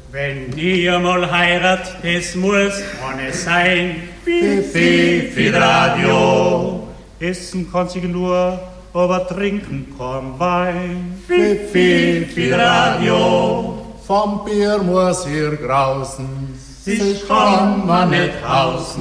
Wenn ihr mal heirat, das muss ohne sein. Fifi Radio. Essen kann sich nur, aber trinken kann Wein. Fifi Radio. Vom Bier muss ihr grausen, sich kann man nicht hausen.